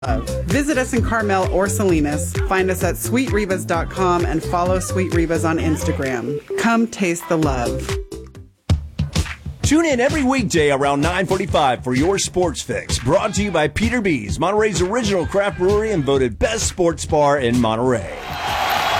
Visit us in Carmel or Salinas. Find us at sweetrivas.com and follow Sweet Rivas on Instagram. Come taste the love. Tune in every weekday around 9:45 for your sports fix. Brought to you by Peter B's, Monterey's original craft brewery and voted best sports bar in Monterey.